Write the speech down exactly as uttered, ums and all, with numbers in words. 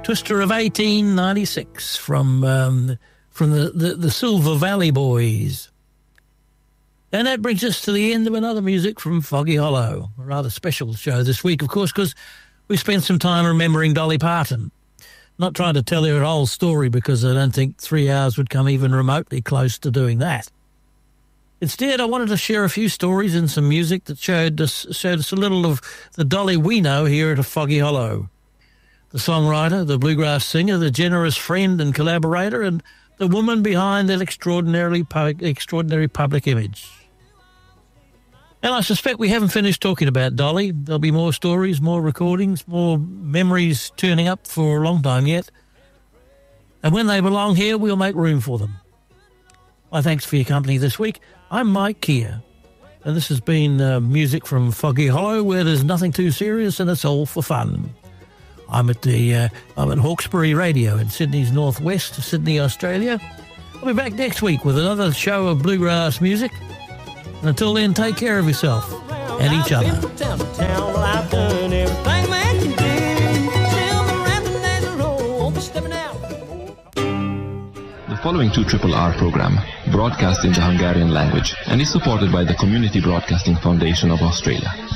Twister of eighteen ninety-six from um, from the, the, the Silver Valley Boys. And that brings us to the end of another music from Foggy Hollow. A rather special show this week, of course, because we spent some time remembering Dolly Parton. Not trying to tell her whole story because I don't think three hours would come even remotely close to doing that. Instead, I wanted to share a few stories and some music that showed us, showed us a little of the Dolly we know here at a Foggy Hollow. The songwriter, the bluegrass singer, the generous friend and collaborator, and the woman behind that extraordinarily pu- extraordinary public image. And I suspect we haven't finished talking about Dolly. There'll be more stories, more recordings, more memories turning up for a long time yet. And when they belong here, we'll make room for them. My thanks for your company this week. I'm Mike Keir, and this has been uh, music from Foggy Hollow, where there's nothing too serious and it's all for fun. I'm at the uh, I'm at Hawkesbury Radio in Sydney's northwest, Sydney, Australia. I'll be back next week with another show of bluegrass music. And until then, take care of yourself and each other. The following two Triple R program broadcast in the Hungarian language and is supported by the Community Broadcasting Foundation of Australia.